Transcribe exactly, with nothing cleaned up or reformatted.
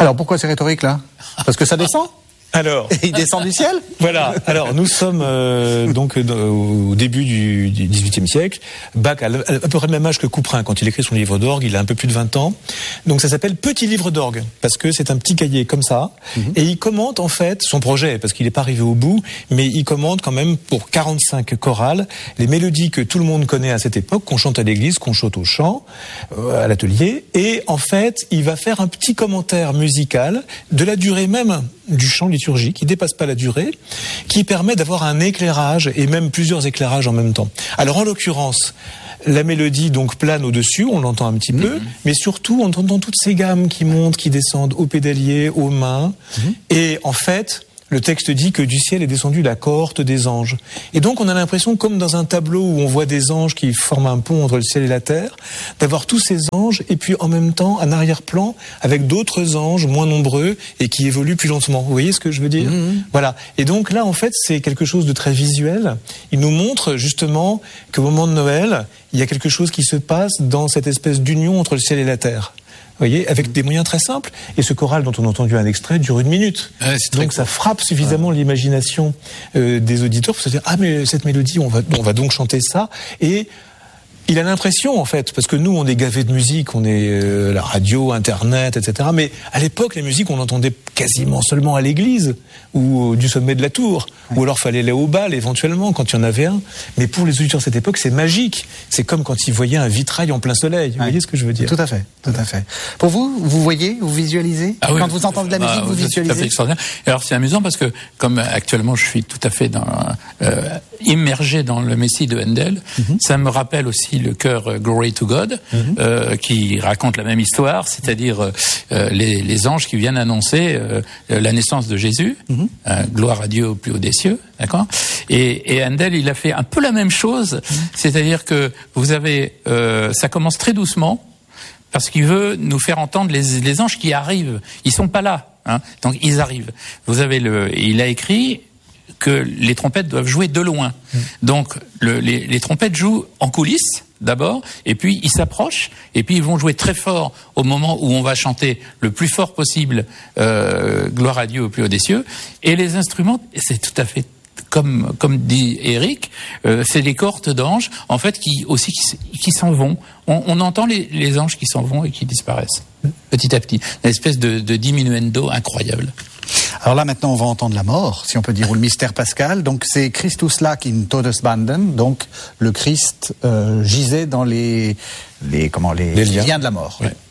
Alors pourquoi c'est rhétorique là? Parce que ça descend? Alors, et il descend du ciel. Voilà. Alors, nous sommes euh, donc euh, au début du dix-huitième siècle. Bach a à peu près le même âge que Couperin quand il écrit son livre d'orgue. Il a un peu plus de vingt ans. Donc, ça s'appelle Petit livre d'orgue parce que c'est un petit cahier comme ça. Mm-hmm. Et il commente en fait son projet parce qu'il n'est pas arrivé au bout, mais il commente quand même pour quarante-cinq chorales les mélodies que tout le monde connaît à cette époque, qu'on chante à l'église, qu'on chante au chant, euh, à l'atelier. Et en fait, il va faire un petit commentaire musical de la durée même du chant liturgique, qui dépasse pas la durée, qui permet d'avoir un éclairage et même plusieurs éclairages en même temps. Alors en l'occurrence, la mélodie donc plane au-dessus, on l'entend un petit mmh. peu, mais surtout on entend toutes ces gammes qui montent, qui descendent au pédalier, aux mains, mmh. et en fait, le texte dit que du ciel est descendue la cohorte des anges. Et donc on a l'impression, comme dans un tableau où on voit des anges qui forment un pont entre le ciel et la terre, d'avoir tous ces anges et puis en même temps un arrière-plan avec d'autres anges moins nombreux et qui évoluent plus lentement. Vous voyez ce que je veux dire ? Mmh. Voilà. Et donc là, en fait, c'est quelque chose de très visuel. Il nous montre justement qu'au moment de Noël, il y a quelque chose qui se passe dans cette espèce d'union entre le ciel et la terre. Vous voyez, avec des moyens très simples. Et ce choral dont on a entendu un extrait dure une minute. Ouais, donc ça frappe suffisamment ouais. l'imagination euh, des auditeurs pour se dire « Ah, mais cette mélodie, on va, on va donc chanter ça. » Et il a l'impression, en fait, parce que nous, on est gavés de musique, on est euh, la radio, Internet, et cetera. Mais à l'époque, les musiques, on entendait quasiment seulement à l'église ou du sommet de la tour. Ouais. Ou alors, fallait aller au bal, éventuellement, quand il y en avait un. Mais pour les auditeurs de cette époque, c'est magique. C'est comme quand ils voyaient un vitrail en plein soleil. Vous ouais. voyez ce que je veux dire ? Tout à fait, tout à fait. Pour vous, vous voyez, vous visualisez ? ah, oui, Quand vous entendez de la musique, bah, vous visualisez ? C'est extraordinaire. Alors, c'est amusant parce que, comme actuellement, je suis tout à fait dans, euh, immergé dans le Messie de Handel, mm-hmm. ça me rappelle aussi le chœur Glory to God, mm-hmm. euh, qui raconte la même histoire, c'est-à-dire euh, les, les anges qui viennent annoncer euh, la naissance de Jésus, mm-hmm. euh, gloire à Dieu au plus haut des cieux, d'accord. Et, et Handel, il a fait un peu la même chose, mm-hmm. c'est-à-dire que vous avez, euh, ça commence très doucement, parce qu'il veut nous faire entendre les, les anges qui arrivent. Ils sont pas là, hein, donc ils arrivent. Vous avez le, il a écrit que les trompettes doivent jouer de loin. Mmh. Donc le, les, les trompettes jouent en coulisses d'abord, et puis ils s'approchent, et puis ils vont jouer très fort au moment où on va chanter le plus fort possible euh, gloire à Dieu au plus haut des cieux. Et les instruments, c'est tout à fait comme comme dit Eric, euh, c'est des cohortes d'anges en fait qui aussi qui, qui s'en vont. On, on entend les, les anges qui s'en vont et qui disparaissent petit à petit. Une espèce de, de diminuendo incroyable. Alors là, maintenant, on va entendre la mort, si on peut dire, ou le mystère pascal. Donc, c'est Christus lag in Todesbanden. Donc, le Christ euh, gisait dans les, les, comment, les, les liens de la mort. Ouais.